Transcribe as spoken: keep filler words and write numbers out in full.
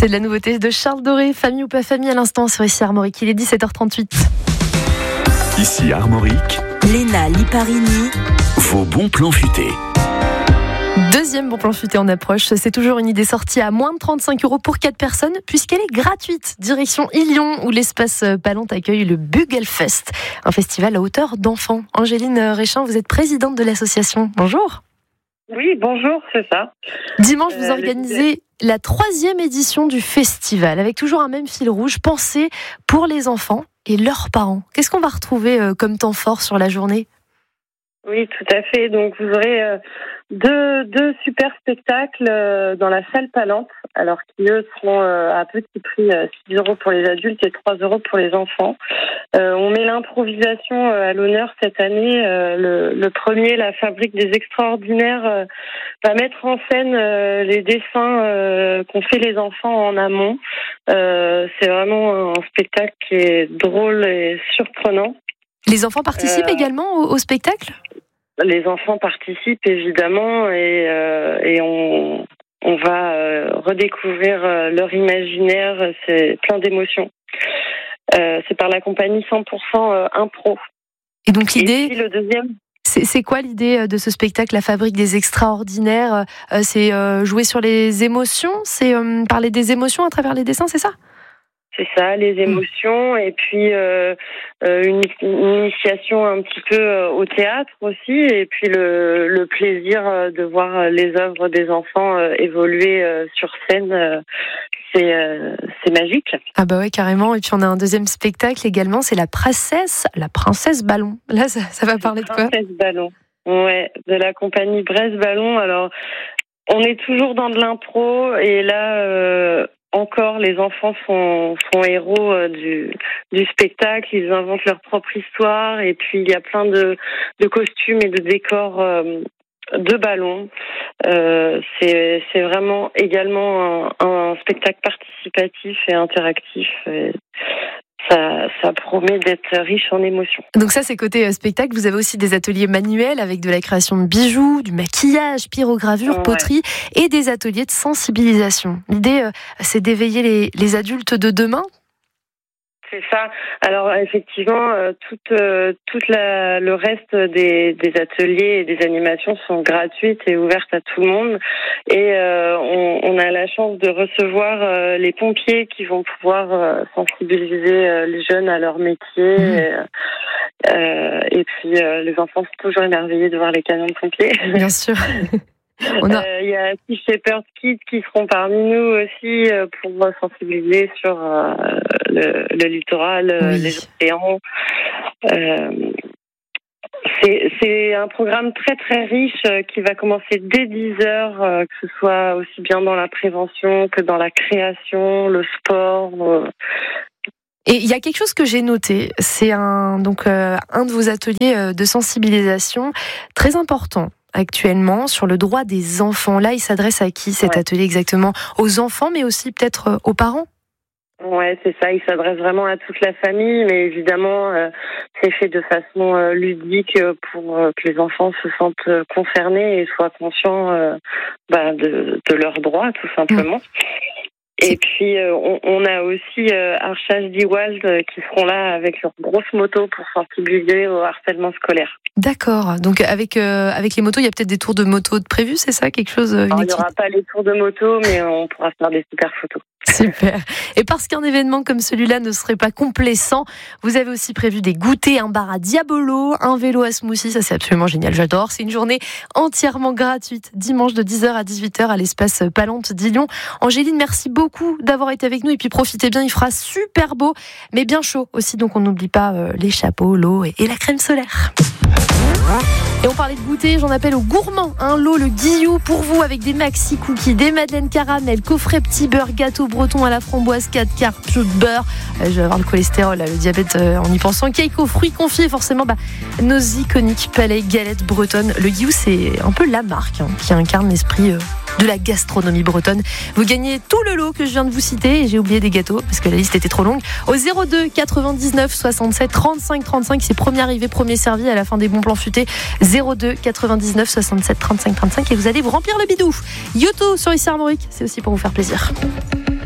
C'est de la nouveauté de Charles Doré, Famille ou pas famille à l'instant sur ici Armorique. Il est dix-sept heures trente-huit. Ici Armorique, Léna Liparini, vos bons plans futés. Deuxième bon plan futé en approche, c'est toujours une idée sortie à moins de trente-cinq euros pour quatre personnes puisqu'elle est gratuite. Direction Illion où l'espace Palante accueille le Bugelfest, un festival à hauteur d'enfants. Angéline Réchin, vous êtes présidente de l'association. Bonjour. Oui, bonjour, c'est ça. Dimanche, vous Euh, organisez la troisième édition du festival avec toujours un même fil rouge, pensé pour les enfants et leurs parents. Qu'est-ce qu'on va retrouver euh, comme temps fort sur la journée ? Oui, tout à fait. Donc, vous aurez euh, deux, deux super spectacles euh, dans la salle Palante, alors qui, eux, seront euh, à petit prix, euh, six euros pour les adultes et trois euros pour les enfants. Euh, on met l'improvisation euh, à l'honneur cette année. Euh, le, le premier, la Fabrique des Extraordinaires, euh, va mettre en scène euh, les dessins euh, qu'ont fait les enfants en amont. Euh, c'est vraiment un spectacle qui est drôle et surprenant. Les enfants participent Euh, également au, au spectacle ? Les enfants participent évidemment et, euh, et on, on va euh, redécouvrir euh, leur imaginaire. C'est plein d'émotions. Euh, c'est par la compagnie cent pour cent euh, Impro. Et donc Et l'idée, puis le deuxième, c'est, c'est quoi l'idée de ce spectacle, La Fabrique des Extraordinaires ? euh, C'est euh, jouer sur les émotions ? C'est euh, parler des émotions à travers les dessins, c'est ça ? c'est ça, les émotions et puis euh, euh, une, une initiation un petit peu euh, au théâtre aussi et puis le, le plaisir euh, de voir les œuvres des enfants euh, évoluer euh, sur scène. Euh, c'est, euh, c'est magique. Ah bah ouais, carrément. Et puis on a un deuxième spectacle également, c'est La Princesse, la Princesse Ballon. Là, ça, ça va parler de quoi ? Princesse Ballon. Ouais, de la compagnie Bresse Ballon. Alors, on est toujours dans de l'impro et là, euh, encore, les enfants sont, sont héros euh, du, du spectacle. Ils inventent leur propre histoire et puis il y a plein de, de costumes et de décors euh, de ballons. Euh, c'est, c'est vraiment également un, un spectacle participatif et interactif. Et ça, ça promet d'être riche en émotions. Donc ça, c'est côté euh, spectacle. Vous avez aussi des ateliers manuels avec de la création de bijoux, du maquillage, pyrogravure, Ouais. poterie et des ateliers de sensibilisation. L'idée, euh, c'est d'éveiller les, les adultes de demain. C'est ça. Alors effectivement, euh, tout, euh, toute la, le reste des, des ateliers et des animations sont gratuites et ouvertes à tout le monde. Et euh, on, on a la chance de recevoir euh, les pompiers qui vont pouvoir euh, sensibiliser euh, les jeunes à leur métier. Mmh. Et, euh, et puis euh, les enfants sont toujours émerveillés de voir les camions de pompiers. Bien sûr. On a... Euh, il y a Sea Shepherd Kids qui seront parmi nous aussi euh, pour sensibiliser sur euh, le, le littoral, Oui. les océans. Euh, c'est, c'est un programme très très riche euh, qui va commencer dès dix heures, euh, que ce soit aussi bien dans la prévention que dans la création, le sport. Euh. Et il y a quelque chose que j'ai noté, c'est un, donc, euh, un de vos ateliers euh, de sensibilisation très important actuellement sur le droit des enfants. Là, il s'adresse à qui cet Ouais. atelier exactement ? Aux enfants, mais aussi peut-être euh, aux parents ? Ouais, c'est ça. Il s'adresse vraiment à toute la famille, mais évidemment, euh, c'est fait de façon euh, ludique pour euh, que les enfants se sentent euh, concernés et soient conscients euh, bah, de, de leurs droits, tout simplement. Mmh. Et puis, euh, on, on a aussi euh, Arch H D Wild euh, qui seront là avec leurs grosses motos pour sensibiliser au harcèlement scolaire. D'accord. Donc, avec, euh, avec les motos, il y a peut-être des tours de moto de prévus, c'est ça ? Quelque chose euh, Alors, il n'y aura pas les tours de moto, mais on pourra faire des super photos. Super. Et parce qu'un événement comme celui-là ne serait pas complet sans, vous avez aussi prévu des goûters, un bar à Diabolo, un vélo à smoothie, ça c'est absolument génial, j'adore. C'est une journée entièrement gratuite, dimanche de dix heures à dix-huit heures à l'espace Palante d'Illion. Angéline, merci beaucoup d'avoir été avec nous et puis profitez bien, il fera super beau, mais bien chaud aussi, donc on n'oublie pas euh, les chapeaux, l'eau et, et la crème solaire. Et on parlait de goûter, j'en appelle aux gourmands. Un lot, le Guillou, pour vous, avec des maxi cookies, des madeleines caramel, coffret petit beurre, gâteau breton à la framboise, quatre quarts, piou de beurre. Euh, je vais avoir le cholestérol, là, le diabète euh, en y pensant. Cake aux fruits confits, forcément, bah, nos iconiques palais galettes bretonnes. Le Guillou, c'est un peu la marque hein, qui incarne l'esprit euh, de la gastronomie bretonne. Vous gagnez tout le lot que je viens de vous citer et j'ai oublié des gâteaux parce que la liste était trop longue. Au zéro deux quatre-vingt-dix-neuf soixante-sept trente-cinq trente-cinq, c'est premier arrivé, premier servi à la fin des bons plans futés. zéro deux quatre-vingt-dix-neuf soixante-sept trente-cinq trente-cinq et vous allez vous remplir le bidou. Yoto sur Ici Armorique, c'est aussi pour vous faire plaisir.